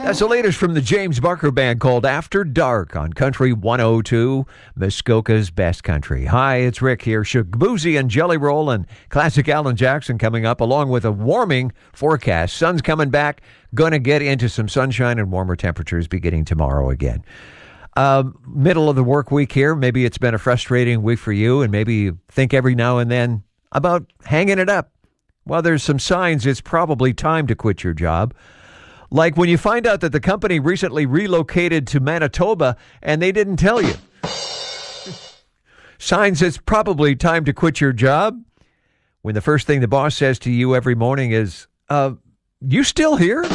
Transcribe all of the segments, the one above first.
That's the latest from the James Barker Band called After Dark on Country 102, Muskoka's best country. Hi, it's Rick here. Shagboozy and Jelly Roll and classic Alan Jackson coming up, along with a warming forecast. Sun's coming back. Going to get into some sunshine and warmer temperatures beginning tomorrow again. Middle of the work week here. Maybe it's been a frustrating week for you, and maybe you think every now and then about hanging it up. Well, there's some signs it's probably time to quit your job. Like when you find out that the company recently relocated to Manitoba and they didn't tell you. Signs it's probably time to quit your job. When the first thing the boss says to you every morning is, you still here?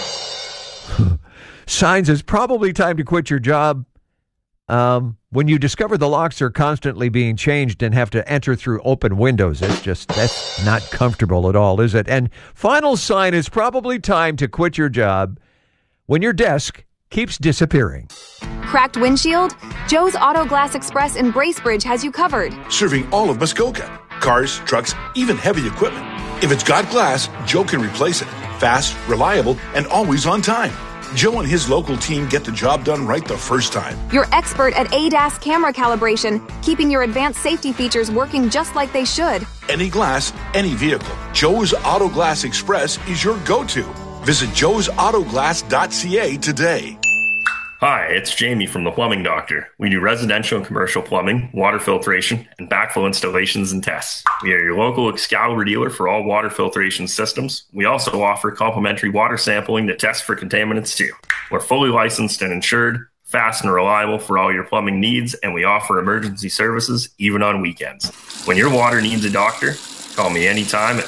Signs it's probably time to quit your job. When you discover the locks are constantly being changed and have to enter through open windows, that's not comfortable at all, is it? And final sign is probably time to quit your job when your desk keeps disappearing. Cracked windshield? Joe's Auto Glass Express in Bracebridge has you covered. Serving all of Muskoka. Cars, trucks, even heavy equipment. If it's got glass, Joe can replace it. Fast, reliable, and always on time. Joe and his local team get the job done right the first time. You're expert at ADAS camera calibration, keeping your advanced safety features working just like they should. Any glass, any vehicle. Joe's Auto Glass Express is your go-to. Visit joesautoglass.ca today. Hi, it's Jamie from The Plumbing Doctor. We do residential and commercial plumbing, water filtration, and backflow installations and tests. We are your local Excalibur dealer for all water filtration systems. We also offer complimentary water sampling to test for contaminants too. We're fully licensed and insured, fast and reliable for all your plumbing needs, and we offer emergency services even on weekends. When your water needs a doctor, call me anytime at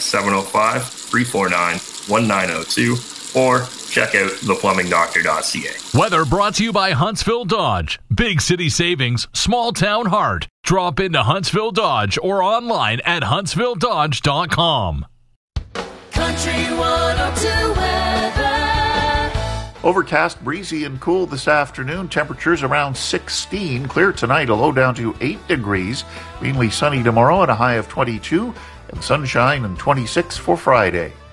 705-349-1902 or check out theplumbingdoctor.ca. Weather brought to you by Huntsville Dodge. Big city savings, small town heart. Drop into Huntsville Dodge or online at huntsvilledodge.com. Country 102 weather. Overcast, breezy, and cool this afternoon. Temperatures around 16. Clear tonight, a low down to 8 degrees. Mainly sunny tomorrow and a high of 22. And sunshine and 26 for Friday.